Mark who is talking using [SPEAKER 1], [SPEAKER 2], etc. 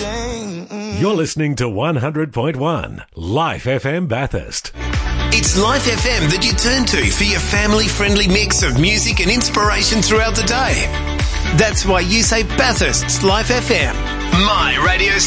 [SPEAKER 1] You're listening to 100.1 Life FM Bathurst.
[SPEAKER 2] It's Life FM that you turn to for your family-friendly mix of music and inspiration throughout the day. That's why you say Bathurst's Life FM. My radio